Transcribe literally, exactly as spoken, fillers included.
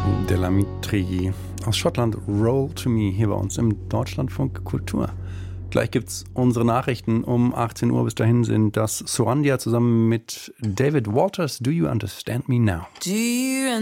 Delamitri aus Schottland, Roll to Me, hier bei uns im Deutschlandfunk Kultur. Gleich gibt's unsere Nachrichten um achtzehn Uhr. Bis dahin sind das Sorandia zusammen mit David Walters. Do you understand me now? Do you